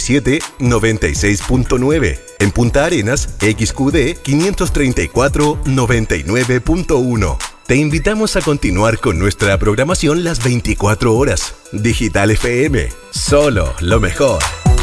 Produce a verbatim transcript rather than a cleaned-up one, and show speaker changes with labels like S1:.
S1: noventa y seis punto nueve. En Punta Arenas, X Q D quinientos treinta y cuatro noventa y nueve punto uno. Te invitamos a continuar con nuestra programación las veinticuatro horas. Digital F M, solo lo mejor.